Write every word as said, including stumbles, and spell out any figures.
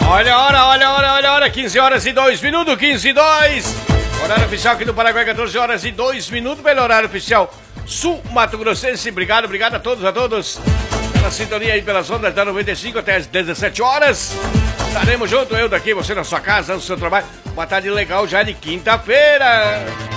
Olha a hora, olha a hora, olha a hora, quinze horas e dois minutos, quinze e dois. Horário oficial aqui do Paraguai, quatorze horas e dois minutos, pelo horário oficial Sul Mato Grossense. Obrigado, obrigado a todos, a todos. Pela sintonia aí pelas ondas da noventa e cinco até as dezessete horas. Estaremos juntos, eu daqui, você na sua casa, no seu trabalho. Uma tarde legal já de quinta-feira.